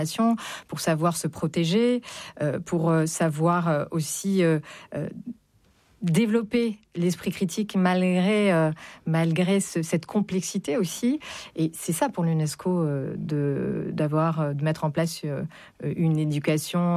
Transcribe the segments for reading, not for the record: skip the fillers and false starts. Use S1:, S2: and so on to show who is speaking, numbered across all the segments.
S1: pour savoir se protéger, pour savoir aussi développer l'esprit critique malgré cette complexité aussi. Et c'est ça pour l'UNESCO de mettre en place une éducation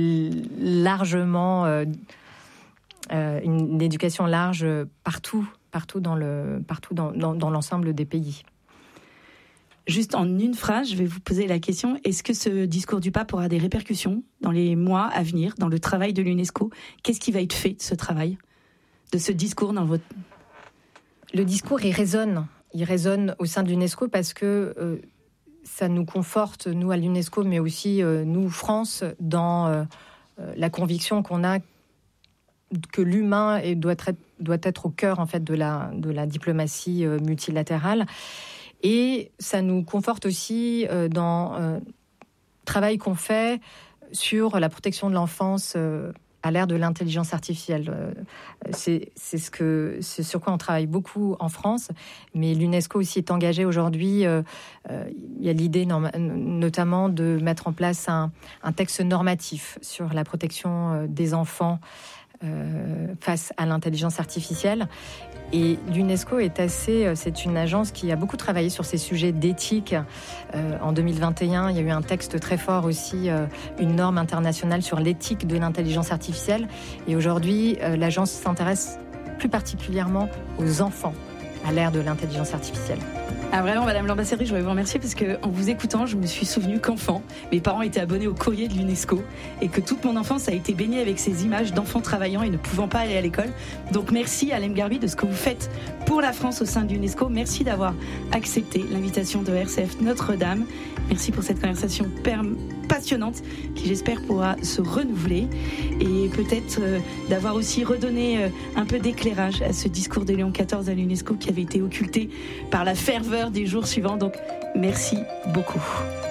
S1: une éducation large partout dans l'ensemble des pays.
S2: Juste en une phrase, je vais vous poser la question, est-ce que ce discours du pape aura des répercussions dans les mois à venir, dans le travail de l'UNESCO ? Qu'est-ce qui va être fait de ce travail, de ce discours dans votre...
S1: Le discours, il résonne au sein de l'UNESCO parce que ça nous conforte, nous à l'UNESCO, mais aussi nous, France, dans la conviction qu'on a que l'humain doit être au cœur en fait de la diplomatie multilatérale. Et ça nous conforte aussi dans le travail qu'on fait sur la protection de l'enfance à l'ère de l'intelligence artificielle. C'est sur quoi on travaille beaucoup en France, mais l'UNESCO aussi est engagée aujourd'hui. Il y a l'idée notamment de mettre en place un texte normatif sur la protection des enfants face à l'intelligence artificielle. Et l'UNESCO c'est une agence qui a beaucoup travaillé sur ces sujets d'éthique. En 2021, il y a eu un texte très fort aussi, une norme internationale sur l'éthique de l'intelligence artificielle. Et aujourd'hui, l'agence s'intéresse plus particulièrement aux enfants à l'ère de l'intelligence artificielle.
S2: Ah vraiment, Madame l'ambassadrice, je voudrais vous remercier parce qu'en vous écoutant, je me suis souvenu qu'enfant, mes parents étaient abonnés au courrier de l'UNESCO et que toute mon enfance a été baignée avec ces images d'enfants travaillant et ne pouvant pas aller à l'école. Donc merci Alem Garbi de ce que vous faites pour la France au sein de l'UNESCO. Merci d'avoir accepté l'invitation de RCF Notre-Dame. Merci pour cette conversation passionnante qui, j'espère, pourra se renouveler et peut-être d'avoir aussi redonné un peu d'éclairage à ce discours de Léon XIV à l'UNESCO qui avait été occulté par la ferveur des jours suivants. Donc, merci beaucoup.